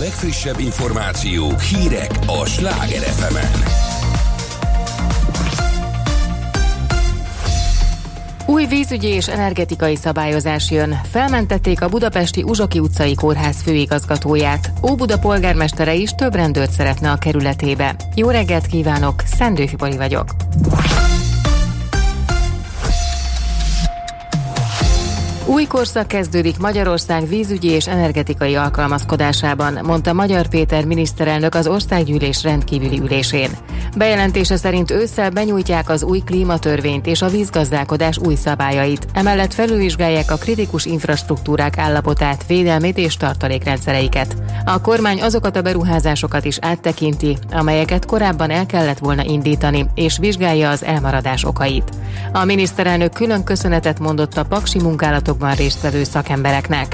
legfrissebb információk, hírek a Sláger FM-en. Új vízügyi és energetikai szabályozás jön. Felmentették a budapesti Uzsoki utcai kórház főigazgatóját. Óbuda polgármestere is több rendőrt szeretne a kerületébe. Jó reggelt kívánok, Szendőfi Poli vagyok. Új korszak kezdődik Magyarország vízügyi és energetikai alkalmazkodásában, mondta Magyar Péter miniszterelnök az országgyűlés rendkívüli ülésén. Bejelentése szerint ősszel benyújtják az új klímatörvényt és a vízgazdálkodás új szabályait. Emellett felülvizsgálják a kritikus infrastruktúrák állapotát, védelmét és tartalékrendszereiket. A kormány azokat a beruházásokat is áttekinti, amelyeket korábban el kellett volna indítani, és vizsgálja az elmaradás okait. A miniszterelnök külön köszönetet mondott a paksi munkálatokban résztvevő szakembereknek.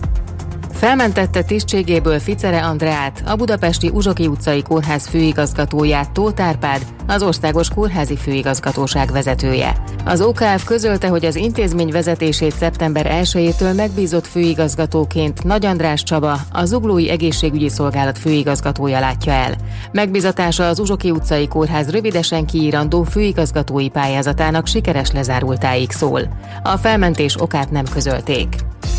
Felmentette tisztségéből Ficere Andreát, a budapesti Uzsoki utcai kórház főigazgatóját, Tóth Árpád, az Országos Kórházi Főigazgatóság vezetője. Az OKF közölte, hogy az intézmény vezetését szeptember 1-től megbízott főigazgatóként Nagy András Csaba, a Zuglói Egészségügyi Szolgálat főigazgatója látja el. Megbízatása az Uzsoki utcai kórház rövidesen kiírandó főigazgatói pályázatának sikeres lezárultáig szól. A felmentés okát nem közölték.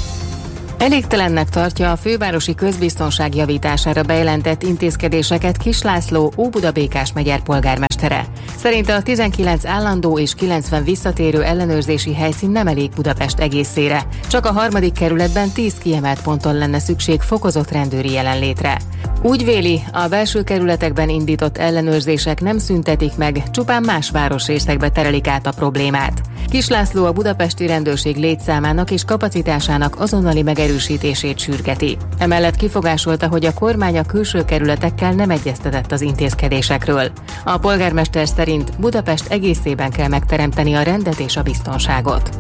Elégtelennek tartja a fővárosi közbiztonság javítására bejelentett intézkedéseket Kiss László, Óbuda-Békás megyer polgármestere. Szerinte a 19 állandó és 90 visszatérő ellenőrzési helyszín nem elég Budapest egészére. Csak a 3. kerületben 10 kiemelt ponton lenne szükség fokozott rendőri jelenlétre. Úgy véli, a belső kerületekben indított ellenőrzések nem szüntetik meg, csupán más városrészekbe terelik át a problémát. Kiss László a budapesti rendőrség létszámának és kapacitásának azonnali megerősítését sürgeti. Emellett kifogásolta, hogy a kormány a külső kerületekkel nem egyeztetett az intézkedésekről. A polgármester szerint Budapest egészében kell megteremteni a rendet és a biztonságot.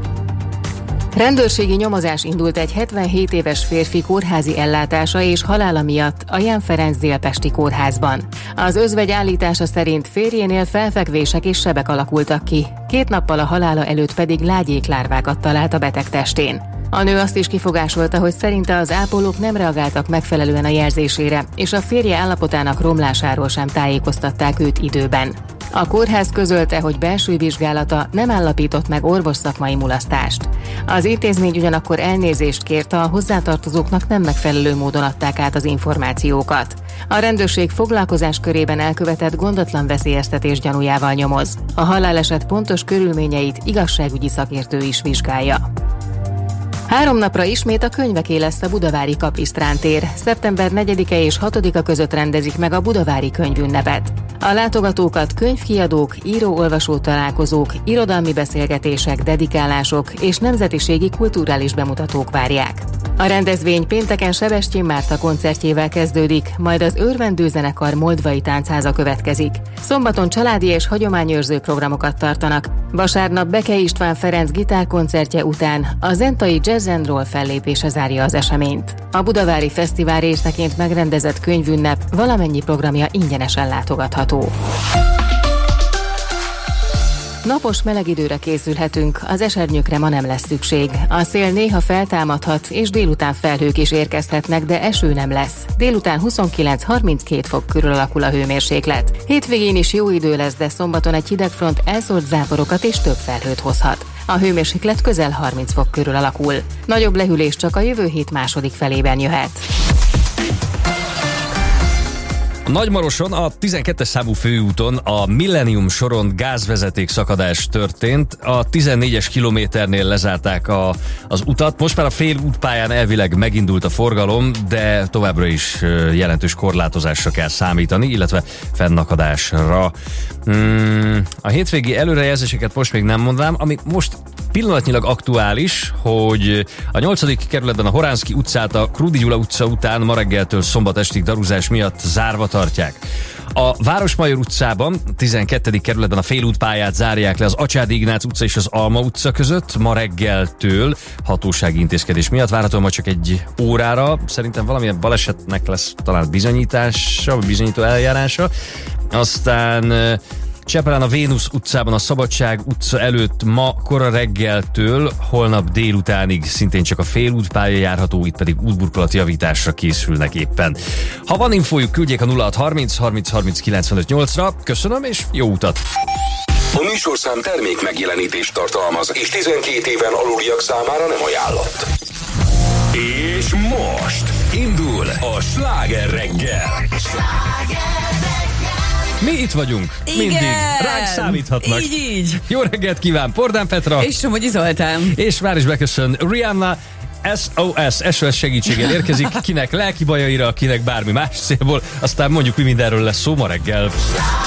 Rendőrségi nyomozás indult egy 77 éves férfi kórházi ellátása és halála miatt a Ján Ferenc délpesti kórházban. Az özvegy állítása szerint férjénél felfekvések és sebek alakultak ki, 2 nappal a halála előtt pedig lágyéklárvákat talált a beteg testén. A nő azt is kifogásolta, hogy szerinte az ápolók nem reagáltak megfelelően a jelzésére, és a férje állapotának romlásáról sem tájékoztatták őt időben. A kórház közölte, hogy belső vizsgálata nem állapított meg orvosszakmai mulasztást. Az intézmény ugyanakkor elnézést kért, a hozzátartozóknak nem megfelelő módon adták át az információkat. A rendőrség foglalkozás körében elkövetett gondatlan veszélyeztetés gyanújával nyomoz. A haláleset pontos körülményeit igazságügyi szakértő is vizsgálja. 3 napra ismét a Könyveké lesz a budavári Kapisztrán tér. Szeptember 4-e és 6-a között rendezik meg a budavári könyvünnepet. A látogatókat könyvkiadók, író-olvasó találkozók, irodalmi beszélgetések, dedikálások és nemzetiségi kulturális bemutatók várják. A rendezvény pénteken Sebestyén Márta koncertjével kezdődik, majd az Örvendő zenekar Moldvai Táncháza következik. Szombaton családi és hagyományőrző programokat tartanak. Vasárnap Beke István Ferenc gitárkoncertje után a zentai Jazz and Roll fellépése zárja az eseményt. A Budavári Fesztivál részeként megrendezett könyvünnep valamennyi programja ingyenesen látogatható. Napos meleg időre készülhetünk, az esernyőkre ma nem lesz szükség. A szél néha feltámadhat, és délután felhők is érkezhetnek, de eső nem lesz. Délután 29-32 fok körül alakul a hőmérséklet. Hétvégén is jó idő lesz, de szombaton egy hidegfront elszórt záporokat és több felhőt hozhat. A hőmérséklet közel 30 fok körül alakul. Nagyobb lehűlés csak a jövő hét második felében jöhet. Nagymaroson a 12-es számú főúton a Millennium soron gázvezeték szakadás történt. A 14-es kilométernél lezárták az utat. Most már a fél útpályán elvileg megindult a forgalom, de továbbra is jelentős korlátozásra kell számítani, illetve fennakadásra. A hétvégi előrejelzéseket most még nem mondanám, ami most pillanatnyilag aktuális, hogy a 8. kerületben a Horánszky utcát a Krúdy Gyula utca után ma reggeltől szombat estig darúzás miatt zárva tartják. A Városmajor utcában, 12. kerületben a félútpályát zárják le az Acsádi Ignác utca és az Alma utca között ma reggeltől hatósági intézkedés miatt. Várhatóan majd csak egy órára. Szerintem valamilyen balesetnek lesz talán bizonyítása, vagy bizonyító eljárása. Aztán Csepelen a Vénusz utcában, a Szabadság utca előtt ma kora reggeltől holnap délutánig szintén csak a félútpálya járható, itt pedig útburkolat javításra készülnek éppen. Ha van infójuk, küldjék a 0630 30 30 95 8-ra. Köszönöm, és jó utat! A műsorszám termék megjelenítést tartalmaz, és 12 éven aluliak számára nem ajánlott. És most indul a Sláger reggel. Mi itt vagyunk. Igen. Mindig. Ránk számíthatnak. Így. Jó reggelt kíván, Pordán Petra. És Somogyi Zoltán. És már is beköszön Rihanna. SOS segítséggel érkezik, kinek lelki bajaira, kinek bármi más célból. Aztán mondjuk, mi mindenről lesz szó ma reggel.